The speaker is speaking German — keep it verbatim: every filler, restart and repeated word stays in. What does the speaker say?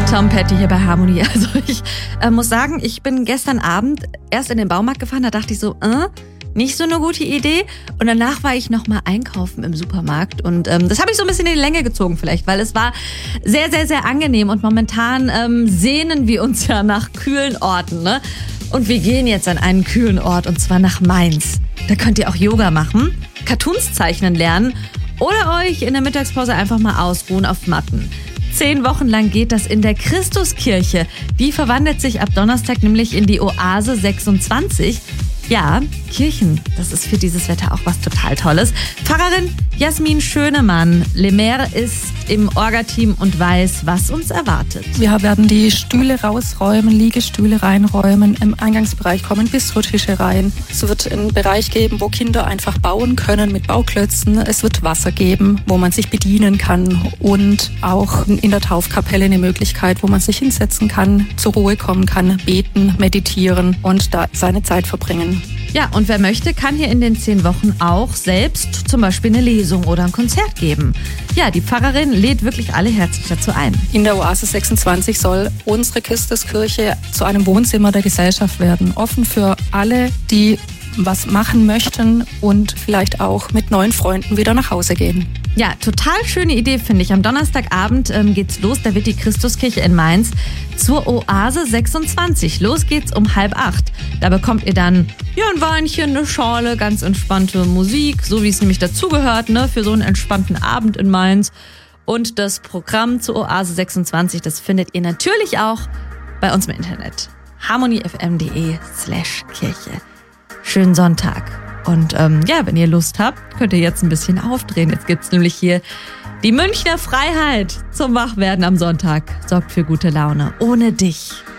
Tom Petty hier bei Harmonie. Also ich äh, muss sagen, ich bin gestern Abend erst in den Baumarkt gefahren, da dachte ich so, äh, nicht so eine gute Idee. Und danach war ich nochmal einkaufen im Supermarkt. Und ähm, das habe ich so ein bisschen in die Länge gezogen vielleicht, weil es war sehr, sehr, sehr angenehm. Und momentan ähm, sehnen wir uns ja nach kühlen Orten, ne? Und wir gehen jetzt an einen kühlen Ort, und zwar nach Mainz. Da könnt ihr auch Yoga machen, Cartoons zeichnen lernen oder euch in der Mittagspause einfach mal ausruhen auf Matten. Zehn Wochen lang geht das in der Christuskirche. Die verwandelt sich ab Donnerstag nämlich in die Oase sechsundzwanzig. Ja, Kirchen, das ist für dieses Wetter auch was total Tolles. Pfarrerin Jasmin Schönemann Lemaire ist im Orga-Team und weiß, was uns erwartet. Wir werden die Stühle rausräumen, Liegestühle reinräumen, im Eingangsbereich kommen Bistrotische rein. Es wird einen Bereich geben, wo Kinder einfach bauen können mit Bauklötzen. Es wird Wasser geben, wo man sich bedienen kann, und auch in der Taufkapelle eine Möglichkeit, wo man sich hinsetzen kann, zur Ruhe kommen kann, beten, meditieren und da seine Zeit verbringen. Ja, und wer möchte, kann hier in den zehn Wochen auch selbst zum Beispiel eine Lesung oder ein Konzert geben. Ja, die Pfarrerin lädt wirklich alle herzlich dazu ein. In der Oase sechsundzwanzig soll unsere Christuskirche zu einem Wohnzimmer der Gesellschaft werden. Offen für alle, die was machen möchten und vielleicht auch mit neuen Freunden wieder nach Hause gehen. Ja, total schöne Idee, finde ich. Am Donnerstagabend ähm, geht's los. Da wird die Christuskirche in Mainz zur Oase sechsundzwanzig. Los geht's um halb acht. Da bekommt ihr dann ja, ein Weinchen, eine Schorle, ganz entspannte Musik, so wie es nämlich dazugehört, ne, für so einen entspannten Abend in Mainz. Und das Programm zur Oase sechsundzwanzig, das findet ihr natürlich auch bei uns im Internet. harmoniefm.de slash Kirche. Schönen Sonntag. Und ähm, ja, wenn ihr Lust habt, könnt ihr jetzt ein bisschen aufdrehen. Jetzt gibt's nämlich hier die Münchner Freiheit zum Wachwerden am Sonntag. Sorgt für gute Laune. Ohne dich.